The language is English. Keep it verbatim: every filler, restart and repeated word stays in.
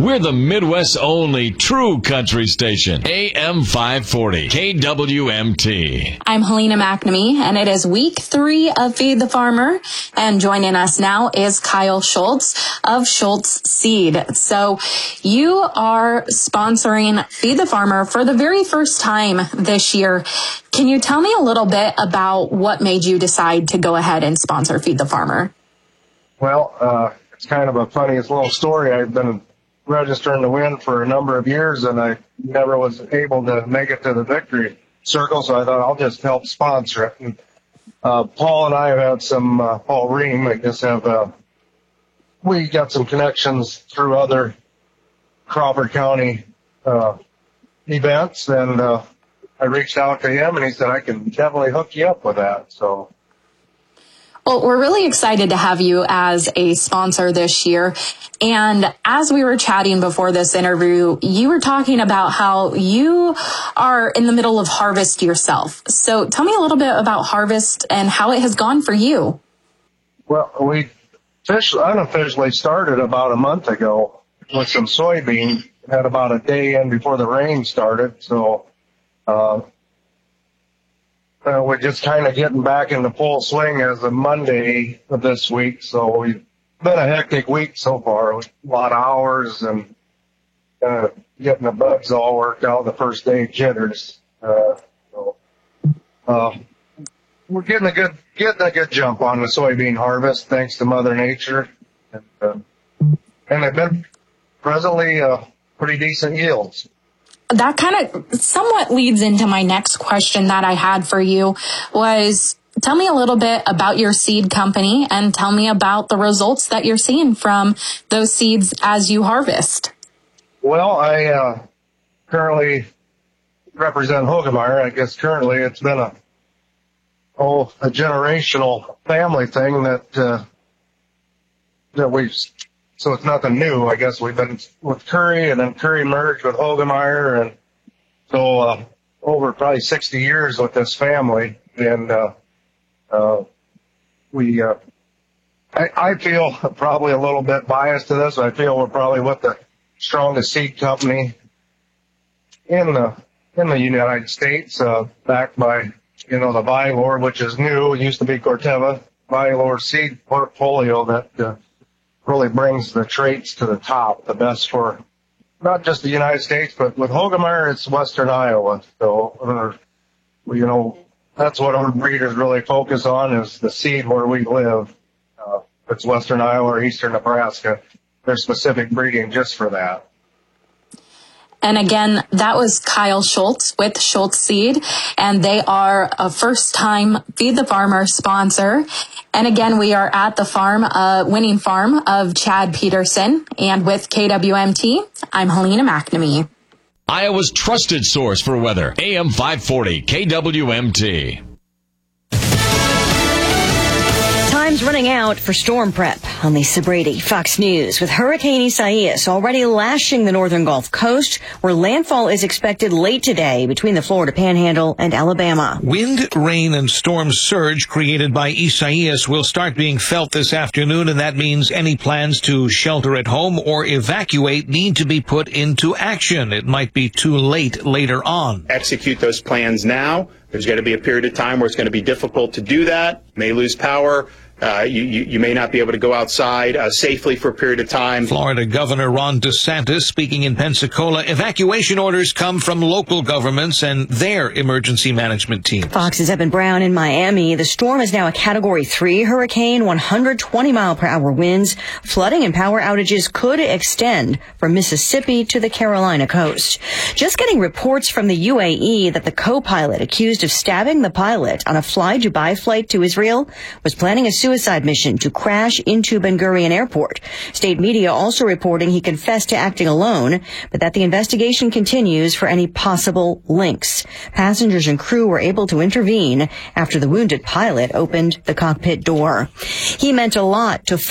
We're the Midwest's only true country station. A M five forty, K W M T. I'm Helena McNamee, and it is week three of Feed the Farmer. And joining us now is Kyle Schultz of Schultz Seed. So you are sponsoring Feed the Farmer for the very first time this year. Can you tell me a little bit about what made you decide to go ahead and sponsor Feed the Farmer? Well, uh, it's kind of a funny little story. I've been registering to win for a number of years, and I never was able to make it to the victory circle, so I thought I'll just help sponsor it. And, uh, Paul and I have had some, uh, Paul Ream, I guess, have, uh, we got some connections through other Crawford County uh, events, and uh, I reached out to him, and he said, I can definitely hook you up with that. So. Well, we're really excited to have you as a sponsor this year. And as we were chatting before this interview, you were talking about how you are in the middle of harvest yourself. So tell me a little bit about harvest and how it has gone for you. Well, we officially, unofficially started about a month ago with some soybean. Had about a day in before the rain started. So uh, uh, we're just kind of getting back into full swing as of Monday of this week. So we've been a hectic week so far, with a lot of hours and uh, getting the bugs all worked out the first day jitters. Uh, so, uh, we're getting a good getting a good jump on the soybean harvest, thanks to Mother Nature, and uh, and they've been presently uh, pretty decent yields. That kind of somewhat leads into my next question that I had for you was, tell me a little bit about your seed company and tell me about the results that you're seeing from those seeds as you harvest. Well, I uh, currently represent Hoegemeyer. I guess currently it's been a oh a generational family thing that uh, that we've. So it's nothing new. I guess we've been with Curry, and then Curry merged with Hoegemeyer, and so uh, over probably sixty years with this family, and. Uh, Uh, we, uh, I, I feel probably a little bit biased to this. I feel we're probably with the strongest seed company in the, in the United States, uh, backed by, you know, the Vylor, which is new. It used to be Corteva. Vylor seed portfolio that, uh, really brings the traits to the top, the best for not just the United States, but with Hoegemeyer, it's Western Iowa. So, uh, you know, that's what our breeders really focus on, is the seed where we live. Uh, if it's Western Iowa or Eastern Nebraska, there's specific breeding just for that. And again, that was Kyle Schultz with Schultz Seed, and they are a first-time Feed the Farmer sponsor. And again, we are at the farm, uh, winning farm of Chad Peterson. And with K W M T, I'm Helena McNamee. Iowa's trusted source for weather. A M five forty, K W M T. Time's running out for storm prep. I'm Lisa Brady, Fox News, with Hurricane Isaias already lashing the northern Gulf Coast, where landfall is expected late today between the Florida Panhandle and Alabama. Wind, rain, and storm surge created by Isaias will start being felt this afternoon, and that means any plans to shelter at home or evacuate need to be put into action. It might be too late later on. Execute those plans now. There's going to be a period of time where it's going to be difficult to do that. May lose power. Uh, you, you, you may not be able to go outside uh, safely for a period of time. Florida Governor Ron DeSantis speaking in Pensacola. Evacuation orders come from local governments and their emergency management teams. Fox's Evan Brown in Miami. The storm is now a Category three hurricane, one hundred twenty mile per hour winds. Flooding and power outages could extend from Mississippi to the Carolina coast. Just getting reports from the U A E that the co-pilot accused of stabbing the pilot on a Fly Dubai flight to Israel was planning a suicide mission to crash into Ben Gurion Airport. State media also reporting he confessed to acting alone, but that the investigation continues for any possible links. Passengers and crew were able to intervene after the wounded pilot opened the cockpit door. He meant a lot to